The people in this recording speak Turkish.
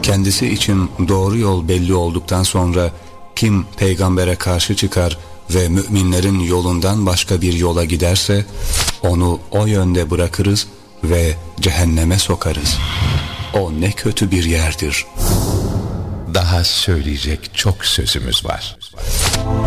Kendisi için doğru yol belli olduktan sonra kim peygambere karşı çıkar ve müminlerin yolundan başka bir yola giderse onu o yönde bırakırız ve cehenneme sokarız. O ne kötü bir yerdir. Daha söyleyecek çok sözümüz var.